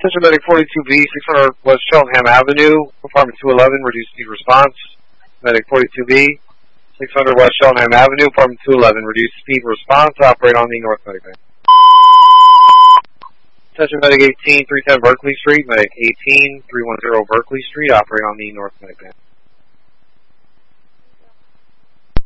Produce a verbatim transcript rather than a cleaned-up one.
Attention Medic forty-two B, six hundred West Cheltenham Avenue, apartment two eleven, reduced speed response. Medic forty-two B, six hundred West Cheltenham Avenue, apartment two eleven, reduced speed response, operate on the North Medic band. Attention Medic eighteen, three ten Berkeley Street, Medic eighteen, three ten Berkeley Street, operate on the North Medic band.